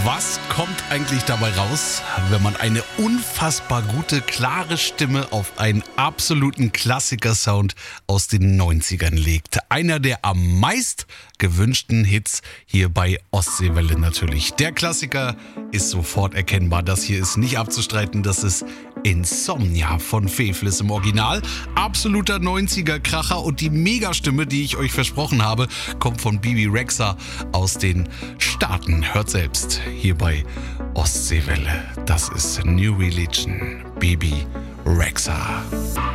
Was kommt eigentlich dabei raus, wenn man eine unfassbar gute, klare Stimme auf einen absoluten Klassiker-Sound aus den 90ern legt? Einer der am meist gewünschten Hits hier bei Ostseewelle natürlich. Der Klassiker ist sofort erkennbar. Das hier ist nicht abzustreiten. Das ist Insomnia von Faithless im Original. Absoluter 90er-Kracher und die Megastimme, die ich euch versprochen habe, kommt von Bebe Rexha aus den Staaten. Hört selbst hier bei Ostseewelle. Das ist New Religion, Bebe Rexha.